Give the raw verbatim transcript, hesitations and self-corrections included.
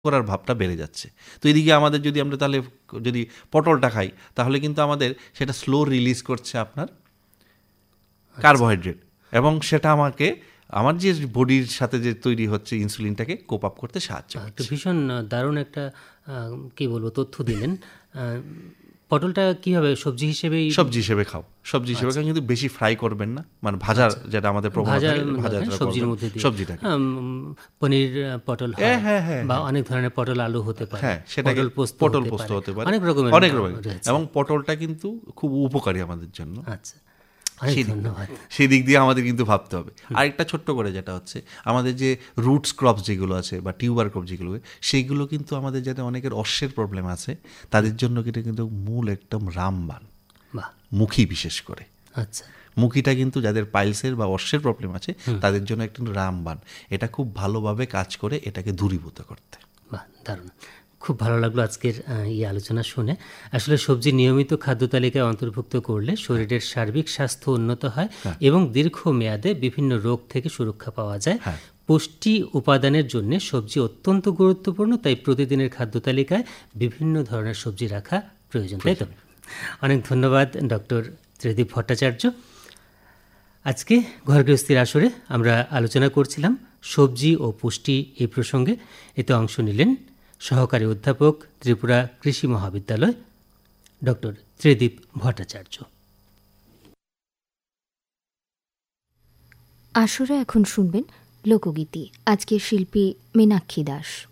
করার ভাবটা বেড়ে যাচ্ছে। তো এদিকে আমাদের যদি আমরা তাহলে যদি পটলটা খাই তাহলে কিন্তু আমাদের সেটা স্লো রিলিজ করছে আপনার কার্বোহাইড্রেট, এবং সেটা আমাকে আমার যে বডির সাথে যে তৈরি হচ্ছে ইনসুলিনটাকে কোপ আপ করতে সাহায্য করছে। ভীষণ দারুণ একটা কি বলবো তথ্য দিলেন। পটলটা কীভাবে সবজি হিসেবে সবজি হিসেবে খাও, সবজি হিসেবে খাও, কিন্তু বেশি ফ্রাই করবেন না, মানে ভাজা যেটা আমাদের প্রবণতা ভাজাটা সবজির মধ্যে দিয়ে সবজিটাকে পনির পটল হয়, হ্যাঁ হ্যাঁ, বা অনেক ধরনের পটল আলু হতে পারে, হ্যাঁ সেটাকে পটল পোস্ত হতে পারে, অনেক রকমের অনেক রকমের, এবং পটলটা কিন্তু খুব উপকারী আমাদের জন্য। আচ্ছা, সেই দিক দিয়ে আমাদের কিন্তু ভাবতে হবে। আরেকটা ছোট্ট করে যেটা হচ্ছে আমাদের যে রুটস ক্রপস যেগুলো আছে বা টিউবার ক্রপ যেগুলো, সেইগুলো কিন্তু আমাদের যাতে অনেকের অশ্বের প্রবলেম আছে তাদের জন্য এটা কিন্তু মূল একদম রামবান, মুখী বিশেষ করে। আচ্ছা, মুখিটা কিন্তু যাদের পাইলসের বা অশ্বের প্রবলেম আছে তাদের জন্য একটু রামবান, এটা খুব ভালোভাবে কাজ করে এটাকে দূরীভূত করতে। বাহ, দারুণ, খুব ভালো লাগলো আজকের এই আলোচনা শুনে। আসলে সবজি নিয়মিত খাদ্য তালিকায় অন্তর্ভুক্ত করলে শরীরের সার্বিক স্বাস্থ্য উন্নত হয় এবং দীর্ঘমেয়াদে বিভিন্ন রোগ থেকে সুরক্ষা পাওয়া যায়। পুষ্টি উপাদানের জন্য সবজি অত্যন্ত গুরুত্বপূর্ণ, তাই প্রতিদিনের খাদ্য তালিকায় বিভিন্ন ধরনের সবজি রাখা প্রয়োজন, তাই তো? অনেক ধন্যবাদ ডক্টর ত্রিদীপ ভট্টাচার্য। আজকে ঘরগৃহস্থির আসরে আমরা আলোচনা করছিলাম সবজি ও পুষ্টি এই প্রসঙ্গে। এতে অংশ নিলেন সহকারী অধ্যাপক, ত্রিপুরা কৃষি মহাবিদ্যালয়, ডক্টর ত্রিদীপ ভট্টাচার্য। আসরে এখন শুনবেন লোকগীতি। আজকের শিল্পী মীনাক্ষী দাস।